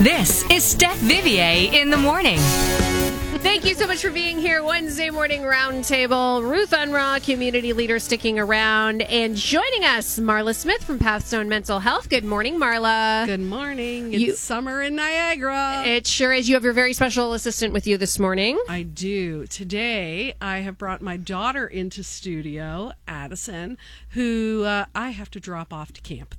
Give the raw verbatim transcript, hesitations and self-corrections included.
This is Steph Vivier in the morning. Thank you so much for being here. Wednesday morning roundtable. Ruth Unruh, community leader, sticking around. And joining us, Marla Smith from Pathstone Mental Health. Good morning, Marla. Good morning. It's You- summer in Niagara. It sure is. You have your very special assistant with you this morning. I do. Today, I have brought my daughter into studio, Addison, who uh, I have to drop off to camp